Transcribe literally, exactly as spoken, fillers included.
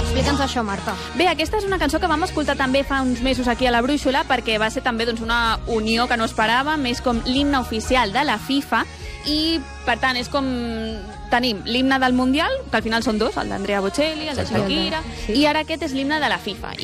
Explica'ns això, Marta. Bé, aquesta és una cançó que vam escoltar també fa uns mesos aquí a la Brúixola, perquè va ser també doncs, una unió que no esperàvem, és com l'himne oficial de la FIFA, i per tant és com... Tenim l'himne del Mundial, que al final són dos, el d'Andrea Bocelli, el de Shakira, Sí. i ara aquest és l'himne de la FIFA.